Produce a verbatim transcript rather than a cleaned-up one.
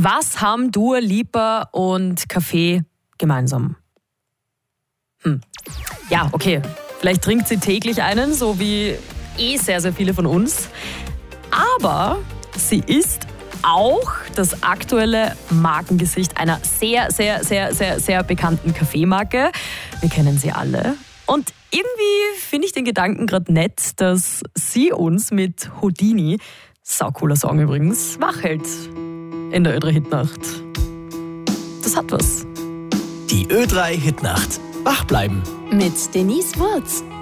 Was haben Dua Lipa und Kaffee gemeinsam? Hm. Ja, okay. Vielleicht trinkt sie täglich einen, so wie eh sehr, sehr viele von uns. Aber sie ist auch das aktuelle Markengesicht einer sehr, sehr, sehr, sehr, sehr bekannten Kaffeemarke. Wir kennen sie alle. Und irgendwie finde ich den Gedanken gerade nett, dass sie uns mit Houdini, saucooler Song übrigens, wach hält in der Ö drei Hitnacht. Das hat was. Die Ö drei Hitnacht. Wach bleiben. Mit Denise Wurz.